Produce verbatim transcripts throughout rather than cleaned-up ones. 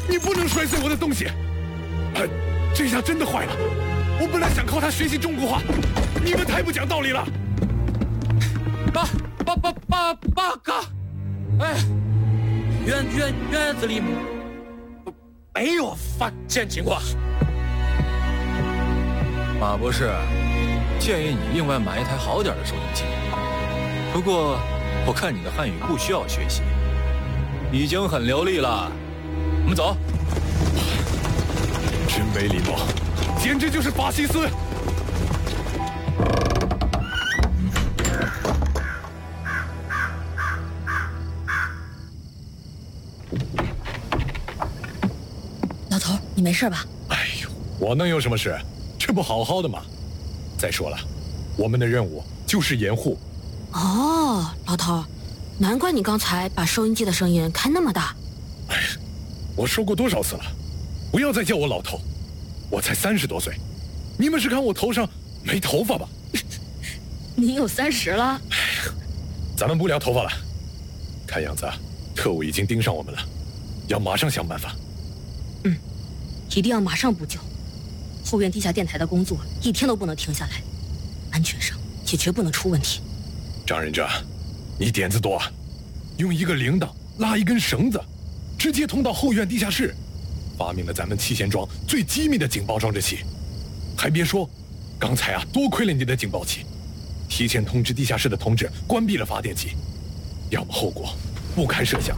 你不能摔碎我的东西！哎，这下真的坏了。我本来想靠它学习中国话，你们太不讲道理了。 八八八八八嘎！哎，院院院子里没有发现情况。马博士，建议你另外买一台好点的收音机。不过，我看你的汉语不需要学习，已经很流利了。我们走。 真没礼貌，简直就是法西斯！ 老头，你没事吧？ 哎呦，我能有什么事？这不好好的吗？再说了，我们的任务就是掩护。 哦，老头，难怪你刚才把收音机的声音开那么大。 哎，我说过多少次了，不要再叫我老头，我才三十多岁，你们是看我头上没头发吧？ 你有三十了。 哎，咱们不聊头发了，看样子特务已经盯上我们了，要马上想办法。 嗯，一定要马上补救。后院地下电台的工作一天都不能停下来，安全上也绝不能出问题。 张忍者，你点子多啊！用一个铃铛拉一根绳子，直接通到后院地下室，发明了咱们七贤庄最机密的警报装置器。还别说，刚才啊，多亏了你的警报器，提前通知地下室的同志关闭了发电机，要么后果不堪设想。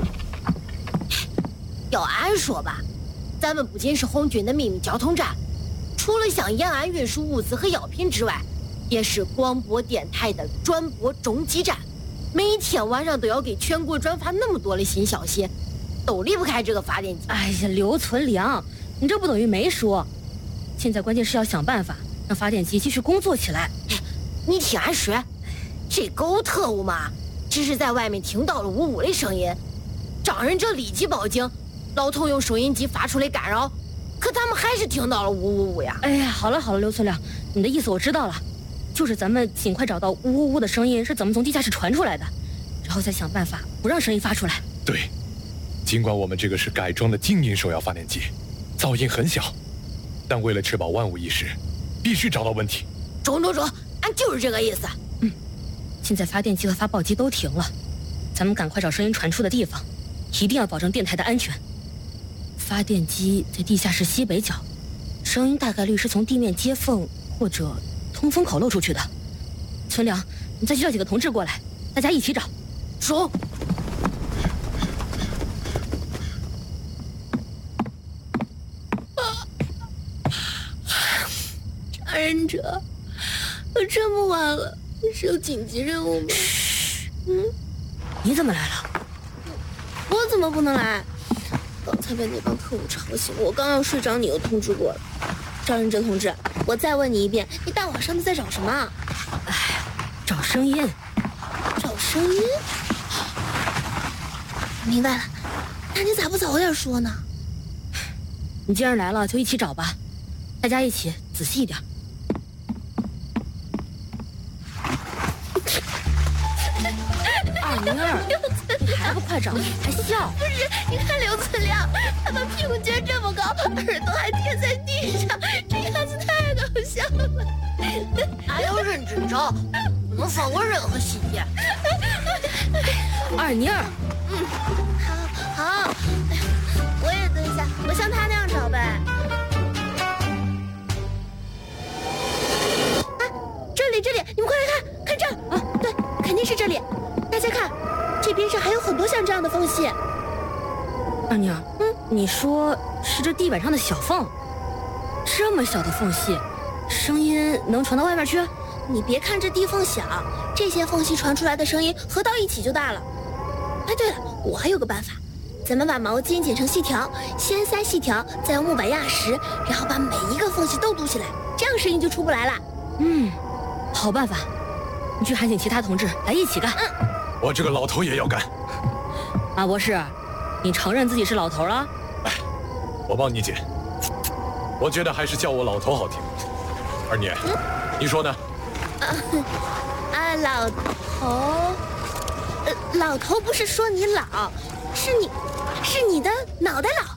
要按说吧，咱们不仅是红军的秘密交通站，除了向延安运输物资和药品之外，也是广播电台的转播中继站，每天晚上都要给全国转发那么多的新消息，都离不开这个发电机。 哎呀，刘存良，你这不等于没说。现在关键是要想办法让发电机继续工作起来。 你听俺说，这狗特务嘛，只是在外面听到了呜呜的声音，张忍者立即报警，老头用收音机发出来干扰，可他们还是听到了呜呜呜呀。 哎呀，好了好了，刘存良，你的意思我知道了，就是咱们尽快找到呜呜呜的声音是怎么从地下室传出来的，然后再想办法不让声音发出来。 对，尽管我们这个是改装的静音手摇发电机，噪音很小，但为了确保万无一失，必须找到问题。 中中中，俺就是这个意思。 嗯，现在发电机和发报机都停了，咱们赶快找声音传出的地方，一定要保证电台的安全。发电机在地下室西北角，声音大概率是从地面接缝或者通风口漏出去的。存良，你再去叫几个同志过来，大家一起找。 走。 张忍者，都这么晚了，是有紧急任务吗？ 嗯，你怎么来了？ 我怎么不能来？刚才被那帮特务吵醒，我刚要睡着，你又通知过了。张忍者同志，我再问你一遍，你大晚上的在找什么？ 哎，找声音。 找声音？明白了，那你咋不早点说呢？ 你既然来了，就一起找吧，大家一起仔细一点。二妮儿，你还不快找，还笑？ 不是，你看刘存良，他把屁股撅这么高，耳朵还贴在地上，这样子太搞笑了。 俺要认真找，不能放过任何细节。 二妮儿， 嗯，好，好，我也蹲下，我像他那样找呗。啊，这里，这里，你们快来看，看这儿啊，对，肯定是这里。大家看，这边上还有很多像这样的缝隙。 二妮儿，嗯，你说是这地板上的小缝？这么小的缝隙，声音能传到外面去？ 你别看这地缝小，这些缝隙传出来的声音合到一起就大了。哎，对了，我还有个办法，咱们把毛巾剪成细条，先塞细条，再用木板压实，然后把每一个缝隙都堵起来，这样声音就出不来了。 嗯，好办法，你去喊醒其他同志来一起干。 嗯， 我这个老头也要干。 马博士，你承认自己是老头了？ 哎，我帮你剪。我觉得还是叫我老头好听。二妮，嗯、你说呢？ 啊啊，老头，呃，老头不是说你老，是你，是你的脑袋老。